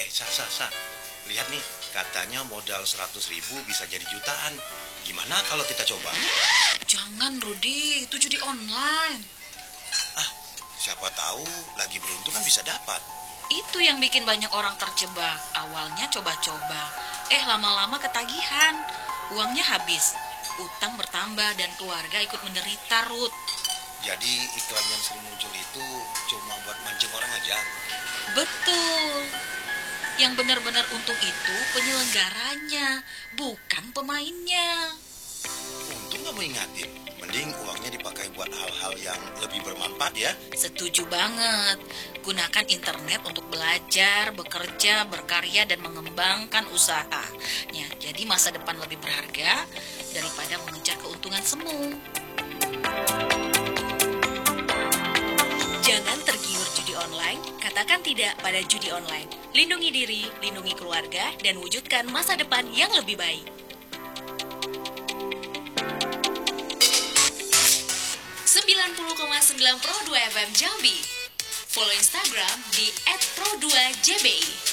Sa. Lihat nih, katanya modal 100.000 bisa jadi jutaan. Gimana kalau kita coba? Jangan, Rudi, itu judi online. Ah, siapa tahu lagi beruntung kan bisa dapat. Itu yang bikin banyak orang terjebak. Awalnya coba-coba, lama-lama ketagihan. Uangnya habis, utang bertambah dan keluarga ikut menderita, Ruth. Jadi iklan yang sering muncul itu cuma buat mancing orang aja. Betul. Yang benar-benar untung itu penyelenggaranya, bukan pemainnya. Untung kamu ingatin. Mending uangnya dipakai buat hal-hal yang lebih bermanfaat ya. Setuju banget. Gunakan internet untuk belajar, bekerja, berkarya, dan mengembangkan usahanya. Jadi masa depan lebih berharga daripada mengejar keuntungan semu. Jangan tergiur judi online, katakan tidak pada judi online. Lindungi diri, lindungi keluarga, dan wujudkan masa depan yang lebih baik. 90,9 Pro 2 FM Jambi. Follow Instagram di @pro2jbi.